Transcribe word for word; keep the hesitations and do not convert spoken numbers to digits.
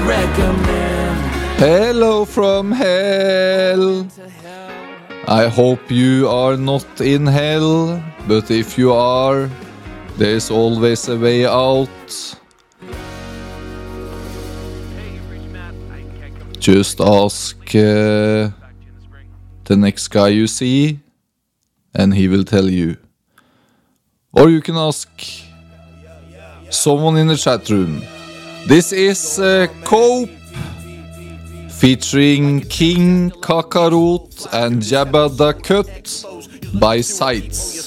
recommend. Hello from hell. I hope you are not in hell, but if you are, there's always a way out. Just ask uh, the next guy you see, and he will tell you. Or you can ask someone in the chat room. This is uh, Cope featuring King Kakarot and Jabba the Cut by Sights.